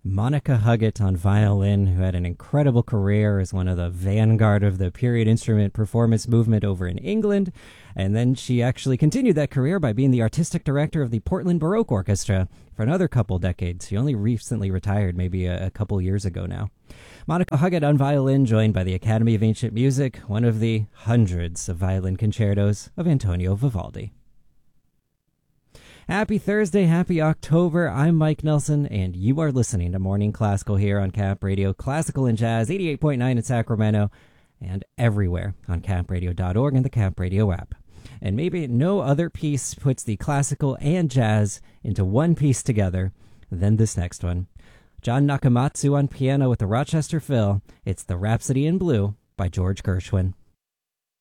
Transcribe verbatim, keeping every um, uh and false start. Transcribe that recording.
Monica Huggett on violin, who had an incredible career as one of the vanguard of the period instrument performance movement over in England. And then she actually continued that career by being the artistic director of the Portland Baroque Orchestra for another couple decades. She only recently retired, maybe a, a couple years ago now. Monica Huggett on violin, joined by the Academy of Ancient Music, one of the hundreds of violin concertos of Antonio Vivaldi. Happy Thursday, happy October. I'm Mike Nelson, and you are listening to Morning Classical here on Cap Radio, Classical and Jazz, eighty-eight point nine in Sacramento, and everywhere on cap radio dot org and the Cap Radio app. And maybe no other piece puts the classical and jazz into one piece together than this next one. John Nakamatsu on piano with the Rochester Phil. It's the Rhapsody in Blue by George Gershwin.